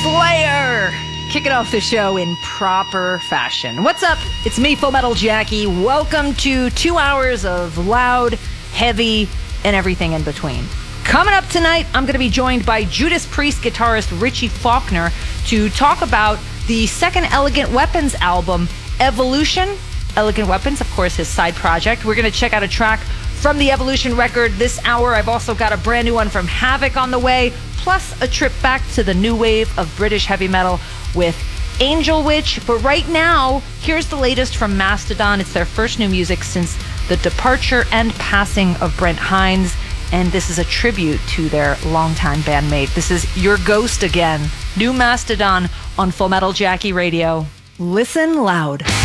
Slayer! Kicking off the show in proper fashion. What's up? It's me, Full Metal Jackie. Welcome to 2 hours of loud, heavy, and everything in between. Coming up tonight, I'm going to be joined by Judas Priest guitarist Richie Faulkner to talk about the second Elegant Weapons album, Evolution. Elegant Weapons, of course, his side project. We're going to check out a track from the Evolution record this hour. I've also got a brand new one from Havoc on the way, plus a trip back to the new wave of British heavy metal with Angel Witch. But right now, here's the latest from Mastodon. It's their first new music since the departure and passing of Brent Hinds, and this is a tribute to their longtime bandmate. This is Your Ghost Again. New Mastodon on Full Metal Jackie Radio. Listen loud.